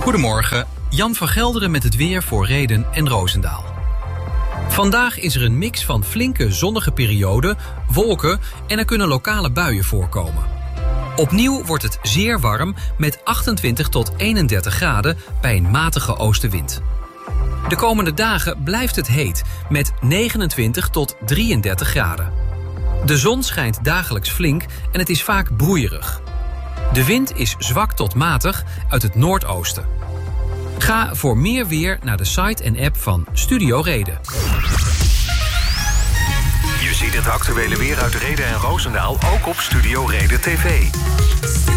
Goedemorgen, Jan van Gelderen met het weer voor Rheden en Roosendaal. Vandaag is er een mix van flinke zonnige perioden, wolken en er kunnen lokale buien voorkomen. Opnieuw wordt het zeer warm met 28 tot 31 graden bij een matige oostenwind. De komende dagen blijft het heet met 29 tot 33 graden. De zon schijnt dagelijks flink en het is vaak broeierig. De wind is zwak tot matig uit het noordoosten. Ga voor meer weer naar de site en app van Studio Reden. Je ziet het actuele weer uit Rheden en Roosendaal ook op Studio Reden TV.